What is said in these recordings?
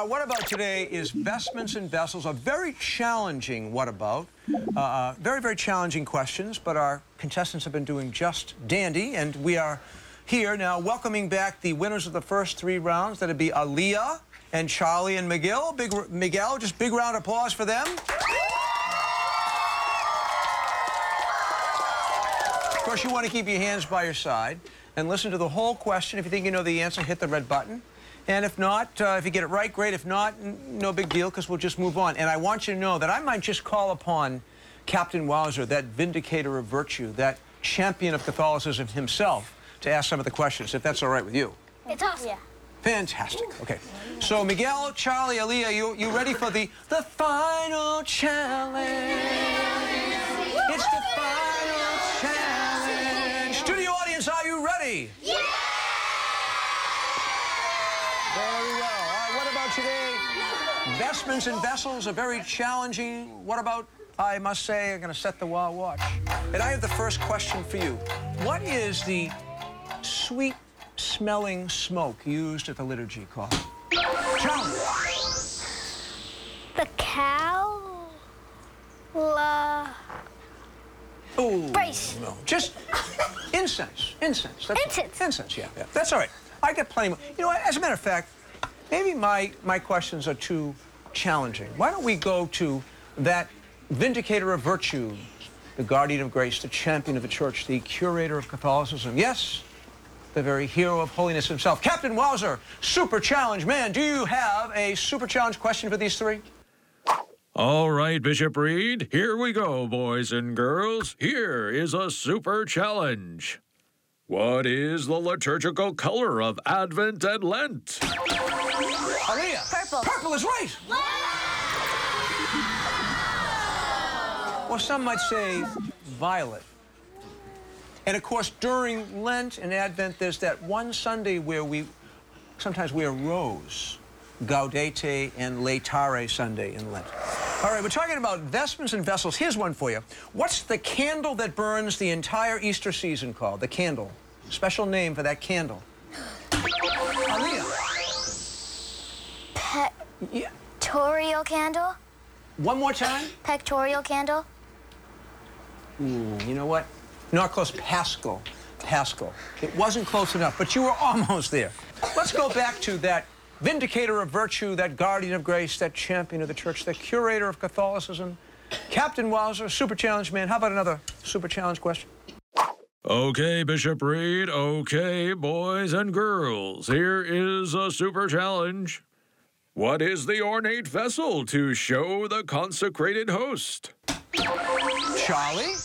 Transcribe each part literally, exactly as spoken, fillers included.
Our What About today is vestments and vessels, a very challenging what about. Uh, very, very challenging questions, but our contestants have been doing just dandy, and we are here now welcoming back the winners of the first three rounds. That'd be Aaliyah and Charlie and Miguel. Big Miguel, just big round of applause for them. Of course, you want to keep your hands by your side and listen to the whole question. If you think you know the answer, hit the red button. And if not, uh, if you get it right, great. If not, no big deal, because we'll just move on. And I want you to know that I might just call upon Captain Wowzer, that vindicator of virtue, that champion of Catholicism himself, to ask some of the questions, if that's all right with you. It's awesome. Yeah. Fantastic. Okay. So, Miguel, Charlie, Aaliyah, you, you ready for the, the final challenge? It's the final challenge. Studio audience, are you ready? Yeah! Very well. All right, what about today? Vestments and vessels are very challenging. What about, I must say, I'm going to set the wild watch. And I have the first question for you. What is the sweet-smelling smoke used at the liturgy called? Charlie. The cow... La... Oh, Brace. no. Just incense. Incense. That's Incense. Incense, yeah, yeah. That's all right. I get plenty more. You know what, as a matter of fact, maybe my, my questions are too challenging. Why don't we go to that vindicator of virtue, the guardian of grace, the champion of the church, the curator of Catholicism. Yes, the very hero of holiness himself. Captain Wowzer, super challenge man. Do you have a super challenge question for these three? All right, Bishop Reed, here we go, boys and girls. Here is a super challenge. What is the liturgical color of Advent and Lent? Aaliyah. Purple. Purple is right. Well, some might say violet. And, of course, during Lent and Advent, there's that one Sunday where we sometimes wear rose, Gaudete and Laetare Sunday in Lent. All right, we're talking about vestments and vessels. Here's one for you. What's the candle that burns the entire Easter season called? The candle. Special name for that candle. Aaliyah. Pectorial candle? One more time. Pectorial candle? Ooh, you know what? Not close. Paschal. Paschal. It wasn't close enough, but you were almost there. Let's go back to that vindicator of virtue, that guardian of grace, that champion of the church, the curator of Catholicism, Captain Wowzer, super challenge man. How about another super challenge question? Okay, Bishop Reed. Okay, boys and girls. Here is a super challenge. What is the ornate vessel to show the consecrated host? Charlie?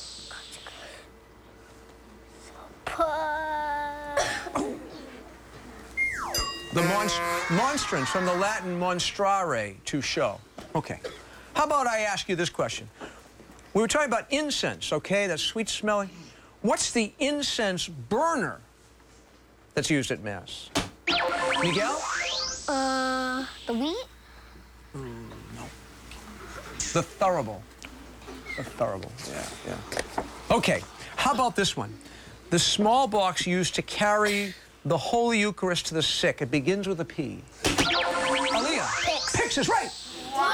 The monst monstrance, from the Latin monstrare, to show. Okay. How about I ask you this question? We were talking about incense, okay? That sweet smelling. What's the incense burner that's used at Mass? Miguel? Uh, the wheat? Mm, no. The thurible. The thurible, yeah, yeah. Okay, how about this one? The small box used to carry the Holy Eucharist to the sick. It begins with a P. Aaliyah. Pix. Pix is right. What?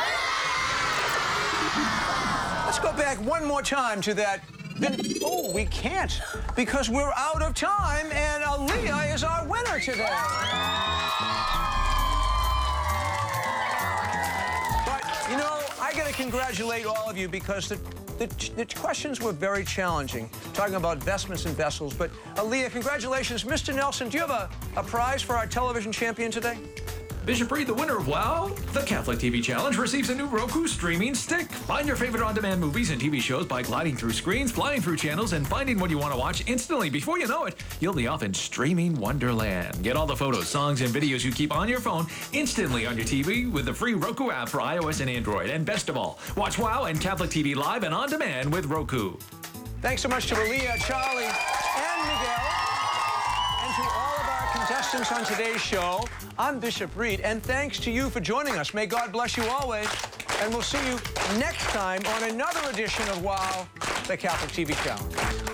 Let's go back one more time to that. Oh, we can't, because we're out of time, and Aaliyah is our winner today. But, you know, I got to congratulate all of you, because the, the, the questions were very challenging, talking about vestments and vessels. But, Aaliyah, congratulations. Mister Nelson, do you have a, a prize for our television champion today? Bishop Reed, the winner of WOW, the Catholic T V Challenge, receives a new Roku streaming stick. Find your favorite on-demand movies and T V shows by gliding through screens, flying through channels, and finding what you want to watch instantly. Before you know it, you'll be off in streaming wonderland. Get all the photos, songs, and videos you keep on your phone instantly on your T V with the free Roku app for iOS and Android. And best of all, watch WOW and Catholic T V live and on demand with Roku. Thanks so much to Aaliyah, Charlie, and Miguel, and to all of our contestants on today's show. I'm Bishop Reed, and thanks to you for joining us. May God bless you always, and we'll see you next time on another edition of WOW, the Catholic T V Challenge.